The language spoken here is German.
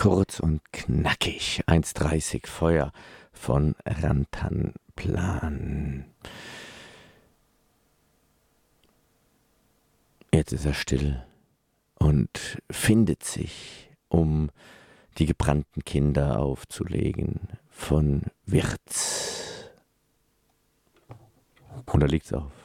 kurz und knackig. 1,30 Feuer von Rantanplan. Jetzt ist er still und findet sich, um die gebrannten Kinder aufzulegen von Wirz. Und da liegt's auf.